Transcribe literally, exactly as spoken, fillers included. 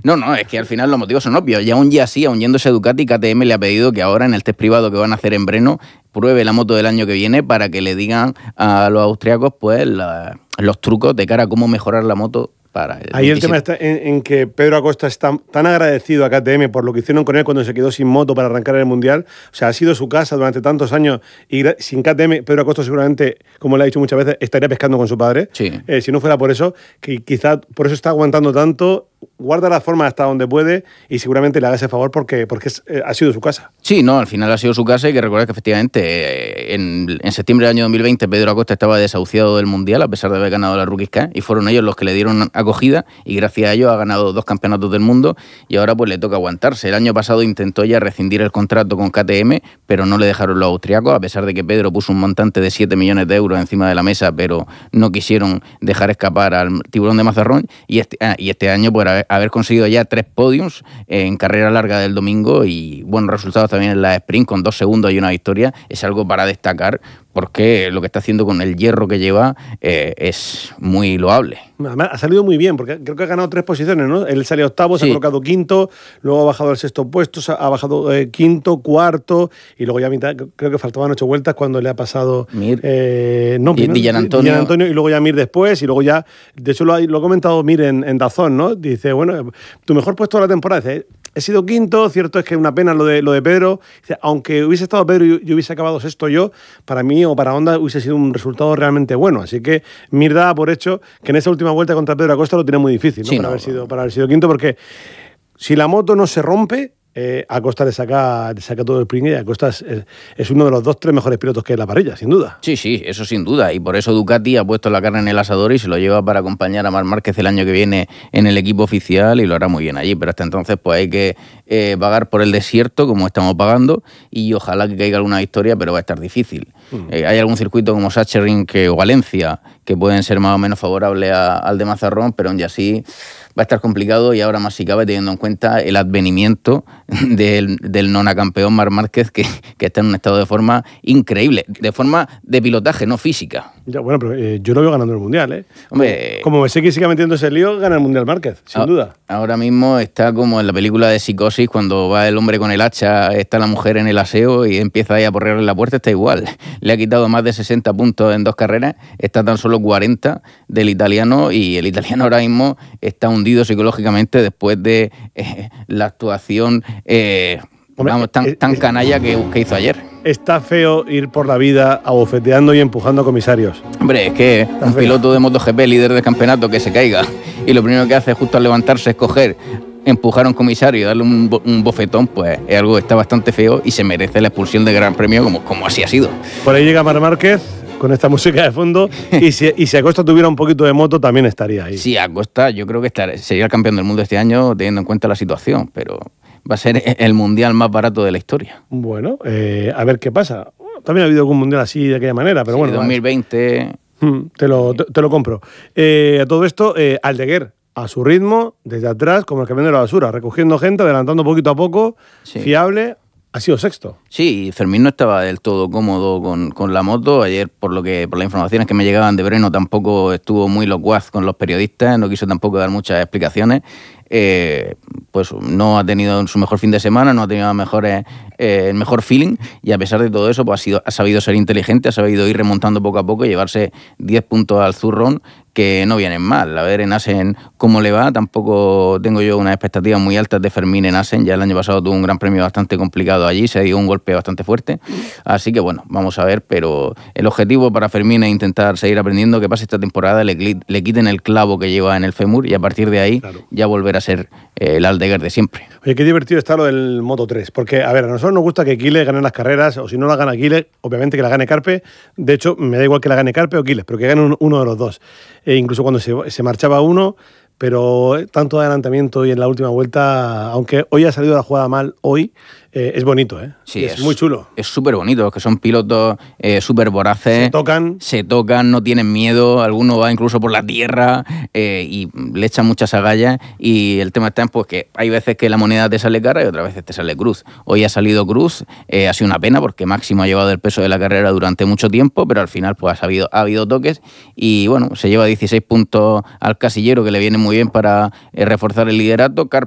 No, no, es que al final los motivos son obvios. Y aún ya así, aún yéndose a Ducati, K T M le ha pedido que ahora en el test privado que van a hacer en Brno pruebe la moto del año que viene para que le digan a los austriacos pues la, los trucos de cara a cómo mejorar la moto. Para el Ahí veintisiete. El tema está en, en que Pedro Acosta está tan agradecido a K T M por lo que hicieron con él cuando se quedó sin moto para arrancar el Mundial. O sea, ha sido su casa durante tantos años y sin K T M, Pedro Acosta seguramente, como le ha dicho muchas veces, estaría pescando con su padre. Sí. Eh, si no fuera por eso, que quizá por eso está aguantando tanto, guarda la forma hasta donde puede y seguramente le haga ese favor porque, porque es, eh, ha sido su casa. Sí, no, al final ha sido su casa y que recordar que efectivamente eh, en, en septiembre del año dos mil veinte Pedro Acosta estaba desahuciado del Mundial a pesar de haber ganado la Rookie Cup y fueron ellos los que le dieron acogida y gracias a ellos ha ganado dos campeonatos del mundo y ahora pues le toca aguantarse. El año pasado intentó ya rescindir el contrato con K T M, pero no le dejaron los austriacos, a pesar de que Pedro puso un montante de siete millones de euros encima de la mesa, pero no quisieron dejar escapar al tiburón de Mazarrón y este, ah, y este año por haber, haber conseguido ya tres podiums en carrera larga del domingo y buenos resultados también en la sprint con dos segundos y una victoria, es algo para destacar porque lo que está haciendo con el hierro que lleva eh, es muy loable. Además, ha salido muy bien, porque creo que ha ganado tres posiciones, ¿no? Él salió octavo, sí. Se ha colocado quinto, luego ha bajado al sexto puesto, ha bajado eh, quinto, cuarto, y luego ya a mitad, creo que faltaban ocho vueltas cuando le ha pasado... Mir. Eh, no, y Villan Antonio. Antonio. Y luego ya Mir después, y luego ya... De hecho, lo ha, lo ha comentado Mir en, en Dazón, ¿no? Dice, bueno, tu mejor puesto de la temporada, dice, he sido quinto, cierto es que es una pena lo de, lo de Pedro, dice, aunque hubiese estado Pedro y yo hubiese acabado sexto yo, para mí o para Honda hubiese sido un resultado realmente bueno. Así que Mir da por hecho que en esa última vuelta contra Pedro Acosta lo tiene muy difícil, ¿no? Sí, para, no, haber sido, para haber sido quinto, porque si la moto no se rompe, eh, Acosta le saca, le saca todo el sprint y Acosta es, es, es uno de los dos, tres mejores pilotos que hay en la parrilla, sin duda. Sí, sí, eso sin duda. Y por eso Ducati ha puesto la carne en el asador y se lo lleva para acompañar a Marc Márquez el año que viene en el equipo oficial y lo hará muy bien allí. Pero hasta entonces pues hay que eh, pagar por el desierto como estamos pagando y ojalá que caiga alguna victoria, pero va a estar difícil. Mm. Eh, hay algún circuito como Sachsenring que, o Valencia que pueden ser más o menos favorables a, al de Mazarrón, pero aún así va a estar complicado y ahora más si cabe teniendo en cuenta el advenimiento del, del nona campeón Marc Márquez que, que está en un estado de forma increíble, de forma de pilotaje, no física. Ya, bueno, pero eh, yo lo veo ganando el Mundial, ¿eh? Hombre, como, como sé que sigue metiendo ese lío, gana el Mundial Márquez, sin a, duda. Ahora mismo está como en la película de Psicosis, cuando va el hombre con el hacha, está la mujer en el aseo y empieza ahí a porrearle la puerta, está igual. Le ha quitado más de sesenta puntos en dos carreras, está tan solo cuarenta del italiano y el italiano ahora mismo está hundido psicológicamente después de eh, la actuación eh, Hombre, vamos, tan, tan canalla que, que hizo ayer. Está feo ir por la vida abofeteando y empujando a comisarios. Hombre, es que está un feo. Piloto de MotoGP, líder del campeonato, que se caiga y lo primero que hace justo al levantarse es coger, empujar a un comisario y darle un, un bofetón, pues es algo que está bastante feo y se merece la expulsión del Gran Premio como, como así ha sido. Por ahí llega Marc Márquez con esta música de fondo y si, y si Acosta tuviera un poquito de moto también estaría ahí. Sí, Acosta yo creo que estar, sería el campeón del mundo este año teniendo en cuenta la situación, pero va a ser el mundial más barato de la historia. Bueno, eh, a ver qué pasa. También ha habido algún mundial así de aquella manera, pero sí, bueno. dos mil veinte... Te lo, te, te lo compro. Eh, a todo esto, eh, Aldeguer, a su ritmo, desde atrás, como el camión de la basura, recogiendo gente, adelantando poquito a poco, sí. Fiable. Ha sido sexto. Sí, Fermín no estaba del todo cómodo con, con la moto. Ayer, por lo que por las informaciones que me llegaban de Brno, tampoco estuvo muy locuaz con los periodistas, no quiso tampoco dar muchas explicaciones. Eh, pues no ha tenido su mejor fin de semana, no ha tenido mejores, eh, el mejor feeling y a pesar de todo eso pues ha, sido, ha sabido ser inteligente, ha sabido ir remontando poco a poco y llevarse diez puntos al zurrón que no vienen mal. A ver en Assen cómo le va, tampoco tengo yo unas expectativas muy altas de Fermín en Assen, ya el año pasado tuvo un gran premio bastante complicado allí, se dio un golpe bastante fuerte, así que bueno, vamos a ver, pero el objetivo para Fermín es intentar seguir aprendiendo, que pase esta temporada, le, le quiten el clavo que lleva en el fémur y a partir de ahí claro. ya volver a ser eh, el Aldeguer de siempre. Oye, qué divertido está lo del Moto tres, porque a ver, a nosotros nos gusta que Quiles gane las carreras, o si no la gana Quiles, obviamente que la gane Carpe, de hecho me da igual que la gane Carpe o Quiles, pero que gane un, uno de los dos. E incluso cuando se, se marchaba uno, pero tanto adelantamiento y en la última vuelta, aunque hoy ha salido la jugada mal, hoy eh, es bonito, ¿eh? Sí, es, es muy chulo. Es súper bonito, que son pilotos eh, súper voraces. Se tocan. Se tocan, no tienen miedo, alguno va incluso por la tierra eh, y le echan muchas agallas y el tema está en pues, que hay veces que la moneda te sale cara y otras veces te sale cruz. Hoy ha salido cruz, eh, ha sido una pena porque Máximo ha llevado el peso de la carrera durante mucho tiempo, pero al final pues ha habido, ha habido toques y bueno, se lleva dieciséis puntos al casillero que le viene muy bien para eh, reforzar el liderato.